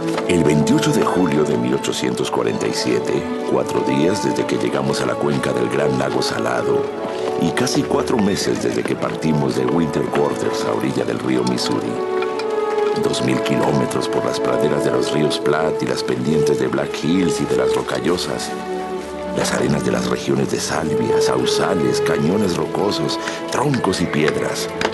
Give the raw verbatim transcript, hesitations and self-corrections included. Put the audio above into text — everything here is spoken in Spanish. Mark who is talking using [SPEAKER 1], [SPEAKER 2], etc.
[SPEAKER 1] El veintiocho de julio de mil ochocientos cuarenta y siete, cuatro días desde que llegamos a la cuenca del Gran Lago Salado y casi cuatro meses desde que partimos de Winter Quarters a orilla del río Missouri. Dos mil kilómetros por las praderas de los ríos Platte y las pendientes de Black Hills y de las Rocallosas. Las arenas de las regiones de salvia, sausales, cañones rocosos, troncos y piedras.